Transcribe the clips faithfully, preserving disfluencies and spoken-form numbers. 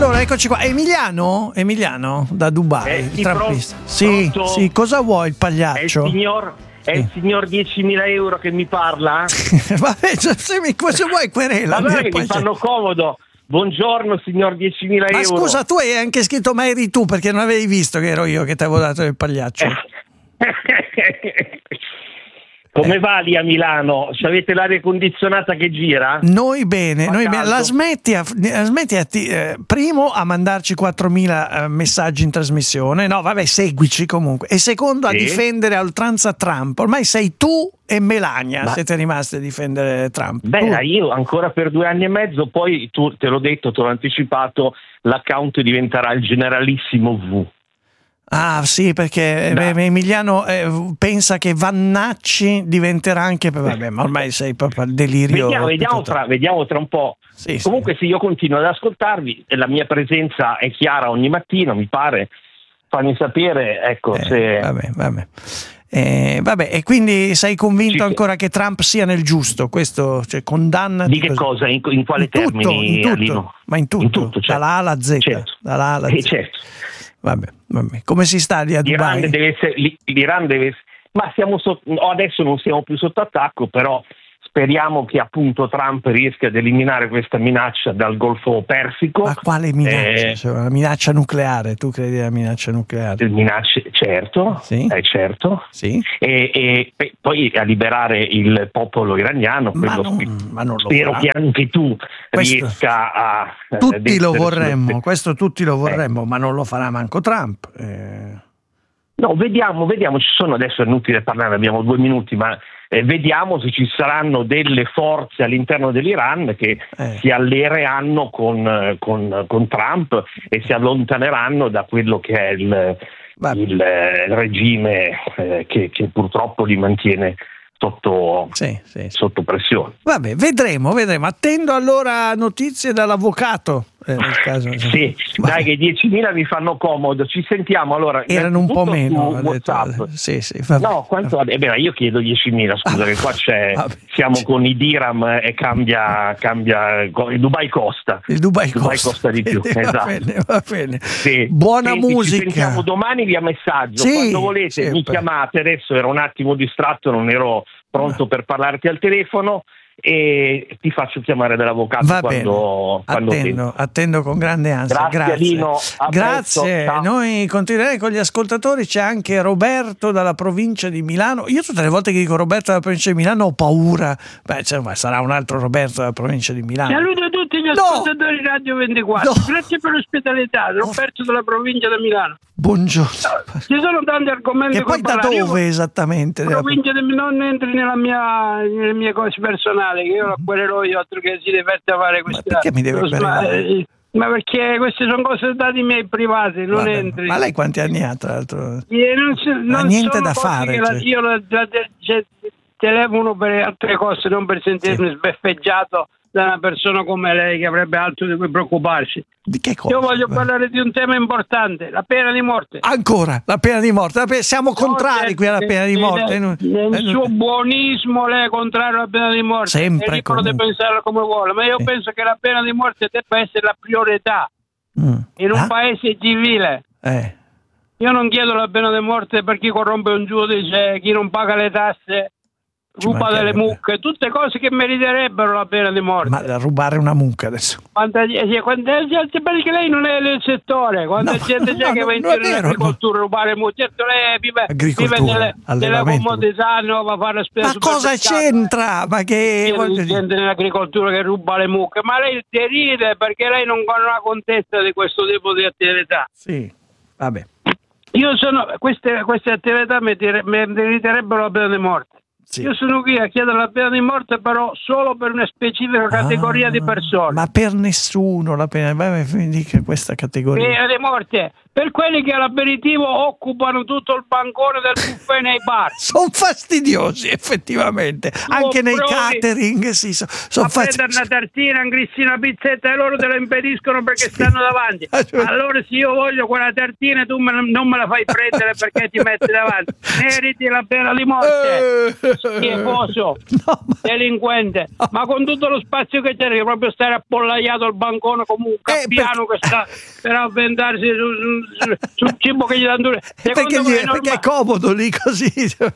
Allora, eccoci qua. Emiliano? Emiliano da Dubai. Eh, il sì, trampista. pronto? Sì, Pronto? sì, cosa vuoi il È il pagliaccio? signor, è il signor diecimila euro che mi parla? Vabbè, cioè, se, mi, se vuoi querela. Ma guarda che mi fanno comodo. Buongiorno signor diecimila Ma euro. scusa, tu hai anche scritto ma eri tu, perché non avevi visto che ero io che ti avevo dato il pagliaccio. Come Eh. va lì a Milano? C'avete l'aria condizionata che gira? Noi bene, Fa noi bene. caldo? La smetti, a, la smetti a ti- eh, primo a mandarci quattromila eh, messaggi in trasmissione, no vabbè seguici comunque, e secondo Sì. a difendere a oltranza Trump. Ormai sei tu e Melania, Ma- siete rimasti a difendere Trump. Beh, Tu- io ancora per due anni e mezzo, poi tu te l'ho detto, te l'ho anticipato, l'account diventerà il generalissimo V. Ah sì, perché Da. eh, Emiliano eh, pensa che Vannacci diventerà anche, vabbè, ma ormai sei proprio al delirio. Vediamo, vediamo, totale. tra, vediamo tra un po'. Sì, sì. Comunque sì, io continuo ad ascoltarvi, e la mia presenza è chiara ogni mattina, mi pare. Fammi sapere, ecco, Eh, se... vabbè, vabbè. Eh, vabbè, e quindi sei convinto Ci- ancora che Trump sia nel giusto? Questo, cioè, condanna Di che cosa? In, in quale in tutto, termini, in tutto, Alino? ma in tutto, In tutto, certo. dalla A alla Z, Certo. dalla A alla Eh, Z. certo. Vabbè, vabbè. Come si sta lì a L'Iran Dubai? deve essere... L'Iran deve... Ma siamo sotto... adesso non siamo più sotto attacco, però speriamo che appunto Trump riesca ad eliminare questa minaccia dal Golfo Persico. Ma quale minaccia? Eh, Cioè, una minaccia nucleare? Tu credi alla minaccia nucleare? minacce, certo, Sì. eh, certo. Sì? E, e- e poi a liberare il popolo iraniano, Ma quello non, spe- ma non lo spero farà. che anche tu Questo- riesca a eh, Tutti ad lo essere vorremmo, sulle- questo tutti lo vorremmo, ma non lo farà manco Trump. Eh, No, vediamo, vediamo, ci sono, adesso è inutile parlare, abbiamo due minuti, ma eh, vediamo se ci saranno delle forze all'interno dell'Iran che Eh. si alleeranno con, eh, con, con Trump e si allontaneranno da quello che è il, Vabbè. il, eh, il regime eh, che, che purtroppo li mantiene sotto, sì, sì, sì. sotto pressione. Vabbè, vedremo, vedremo. Attendo allora notizie dall'avvocato. eh, nel caso, Sì, Vabbè. dai che i diecimila mi fanno comodo, ci sentiamo allora. Erano un po' innanzitutto meno. su ha detto. WhatsApp. Sì, sì, vabbè. No, quanto eh beh, io chiedo diecimila, scusa, Ah, che qua c'è, vabbè. siamo con i dirham e cambia, cambia, il Dubai costa. Il Dubai, Dubai costa di più, va esatto. bene, va bene. Sì. Buona Senti, ci musica. sentiamo domani via messaggio, Sì, quando volete sempre. mi chiamate, adesso ero un attimo distratto, non ero pronto per parlarti al telefono e ti faccio chiamare dall'avvocato Va quando, bene, quando attendo, attendo con grande ansia. Grazie, Grazie, Alino, a grazie. presto, ciao. Noi continueremo con gli ascoltatori. C'è anche Roberto dalla provincia di Milano. Io tutte le volte che dico Roberto dalla provincia di Milano ho paura. Beh, cioè, ma sarà un altro Roberto dalla provincia di Milano. Saluto tutti gli No! ascoltatori di Radio ventiquattro. No. Grazie per l'ospitalità. Roberto della provincia di Milano. Buongiorno. Ci sono tanti argomenti E poi per da parlare. Io- dove esattamente? provincia di Milano, non entri nella mia, nelle mie cose personali, che io la quererò io, altro che si diverte a fare questa. perché mi deve lo sma- querelare? eh, Ma perché queste sono cose dati miei privati, non Vabbè, entri. ma lei quanti anni ha, tra l'altro? Eh, non, so- non niente sono da cose fare, che la- cioè. io la, la- cioè, telefono per altre cose, non per sentirmi Sì. sbeffeggiato da una persona come lei che avrebbe altro di cui preoccuparsi. Di che cosa? Io voglio parlare di un tema importante, la pena di morte. Ancora la pena di morte. La pe- Siamo contrari No, qui alla nel- pena di nel- morte. Non- Nel eh, non- suo buonismo lei è contrario alla pena di morte. Sempre, è libero di comunque. pensare come vuole, ma io Sì. penso che la pena di morte debba essere la priorità Mm. in un Ah? paese civile. Eh. Io non chiedo la pena di morte per chi corrompe un giudice, chi non paga le tasse, Ci ruba delle mancherebbe. mucche, tutte cose che meriterebbero la pena di morte. Ma da rubare una mucca adesso. Quanta, eh, quanta gente, perché lei non è nel settore, quanta No, gente c'è no, che no, va in non è giro in vero, agricoltura a rubare mu- certo lei vive, vive Agricoltura, nelle, nelle allevamento. comodità, no, va a fare la spesa Ma cosa supermercato. c'entra? Ma che Pieno voglio di dire- gente nell'agricoltura che ruba le mucche, ma lei deride perché lei non non ha contezza di questo tipo di attività. Sì, vabbè. Io sono queste, queste attività mi dire- mi meriterebbero la pena di morte. Sì. Io sono qui a chiedere la pena di morte, però solo per una specifica categoria Ah, di persone. Ma per nessuno la pena. Vai, mi dica questa categoria. Pena di morte per quelli che all'aperitivo occupano tutto il bancone del buffet nei bar. Sono fastidiosi, effettivamente. Anche nei provi catering, sì, so- sono a prendere una fastidiosi. tartina, un grissino, una pizzetta e loro te lo impediscono perché stanno davanti. Ah, cioè- Allora se io voglio quella tartina tu me la- non me la fai prendere perché ti metti davanti. Meriti la pena di morte. Eh, schifoso, No, ma- delinquente, ma con tutto lo spazio che c'è, devi proprio stare appollaiato al bancone come un cappiano perché- che sta per avventarsi su- su- sul cibo che gli danno. Secondo perché, voi gli- è normale? perché è comodo lì così.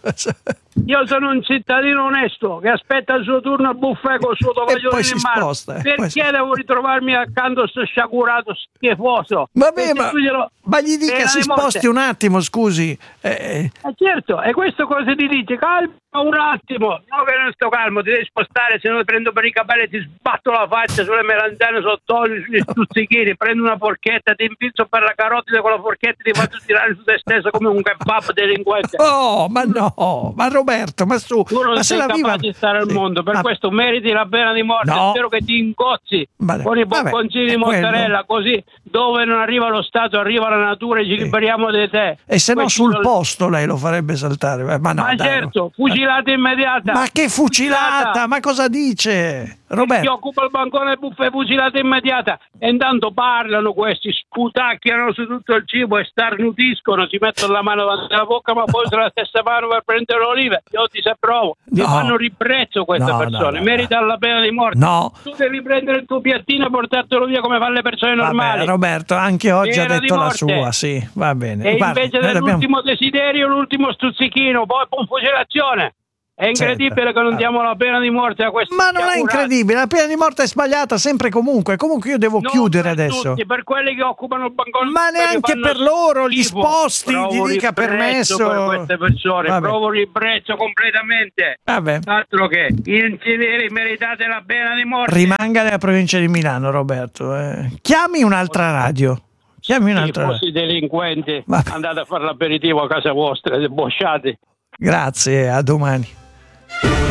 Io sono un cittadino onesto che aspetta il suo turno al buffet con il suo tovagliolino poi si in mano. sposta, eh, poi Perché si- devo ritrovarmi accanto a sto sciagurato schifoso? Vabbè, Perché ma, tu glielo- ma gli dica pena si di morte. sposti un attimo, scusi. Eh, Eh, certo, e questo cosa ti dice? Calma un attimo, no che non sto calmo, ti devi spostare, se no ti prendo per i capelli e ti sbatto la faccia sulle melanzane sott'olio, sugli stuzzichini, prendo una forchetta, ti impizzo per la carotide con la forchetta e ti faccio tirare su te stesso come un kebab delinquente. oh, ma no, ma Roberto, ma su, Tu non ma se sei la capace viva di stare al Sì, mondo, per ma- questo meriti la pena di morte. No. Spero che ti incozzi Vabbè, con i vabbè, bocconcini è di mozzarella, quello. così dove non arriva lo Stato arriva la natura e ci liberiamo di te. E se no Questi sul sono- posto lei lo farebbe saltare. Eh, Ma no, Ma dai, certo, fucilata immediata. Ma che fucilata? Ma cosa dice? Chi Roberto, occupa il bancone del buffet, fucilata immediata. E intanto parlano questi, sputacchiano su tutto il cibo e starnutiscono, si mettono la mano davanti alla bocca, ma poi usano la stessa mano per prendere le olive. Io ti se provo. Mi No. fanno ribrezzo queste No, no, persone, no, meritano la pena di morte. no. Tu devi prendere il tuo piattino e portartelo via come fanno le persone normali. Vabbè, Roberto, anche oggi ha Pena di detto la morte. sua, sì, va bene. E Guarda, invece noi dobbiamo- dell'ultimo desiderio, l'ultimo stuzzichino, poi con fucilazione. È incredibile Certo. che non diamo la pena di morte a questi Ma non è sciagurati. incredibile, la pena di morte è sbagliata sempre e comunque. Comunque io devo Non chiudere per adesso. tutti, per quelli che occupano il bancone, Ma quelli neanche fanno per loro, gli schifo. sposti, Provo gli dica ribrezzo permesso. per queste persone, Vabbè. provo ribrezzo completamente. Vabbè. Altro che incideri, meritate la pena di morte. Rimanga nella provincia di Milano, Roberto. eh. Chiami un'altra radio. Chiami un'altra radio. Tifosi delinquenti, Vabbè. andate a fare l'aperitivo a casa vostra, debosciati. Grazie, a domani.